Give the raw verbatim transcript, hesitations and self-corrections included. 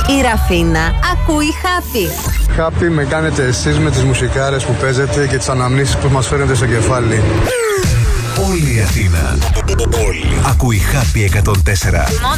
Η Ραφίνα ακούει Happy. Happy με κάνετε εσείς με τις μουσικάρες που παίζετε και τις αναμνήσεις που μας φέρνετε στο κεφάλι. Όλη η Αθήνα. Όλη. Ακούει Happy εκατόν τέσσερα. Μόνο